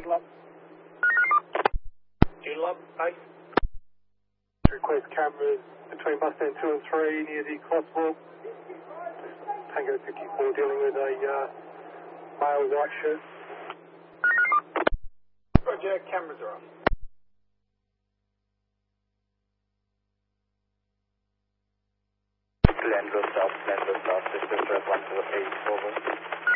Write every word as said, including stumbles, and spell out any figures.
Joondalup. Joondalup, base. Request cameras between bus stand two and three near the crosswalk. Tango fifty-four dealing with a uh, male white shirt. Roger, cameras are off. Land road south, land road south, distance one to eight, over.